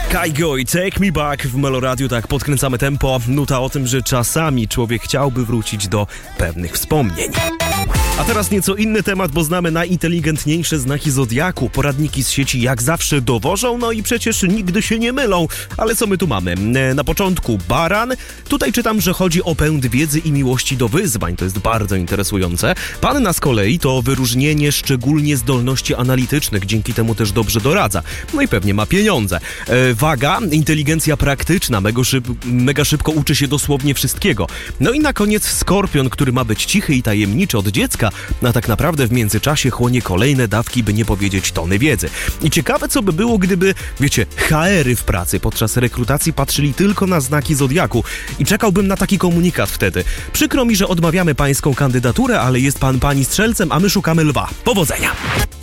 Kygo i Take Me Back w Meloradiu, tak podkręcamy tempo. Nuta o tym, że czasami człowiek chciałby wrócić do pewnych wspomnień. A teraz nieco inny temat, bo znamy najinteligentniejsze znaki zodiaku. Poradniki z sieci jak zawsze dowożą, no i przecież nigdy się nie mylą. Ale co my tu mamy? Na początku baran. Tutaj czytam, że chodzi o pęd wiedzy i miłości do wyzwań. To jest bardzo interesujące. Panna z kolei to wyróżnienie szczególnie zdolności analitycznych. Dzięki temu też dobrze doradza. No i pewnie ma pieniądze. Waga, inteligencja praktyczna. Mega szybko uczy się dosłownie wszystkiego. No i na koniec skorpion, który ma być cichy i tajemniczy od dziecka, a tak naprawdę w międzyczasie chłonie kolejne dawki, by nie powiedzieć tony wiedzy. I ciekawe, co by było, gdyby, wiecie, HR-y w pracy podczas rekrutacji patrzyli tylko na znaki zodiaku i czekałbym na taki komunikat wtedy. Przykro mi, że odmawiamy pańską kandydaturę, ale jest pan pani strzelcem, a my szukamy lwa. Powodzenia!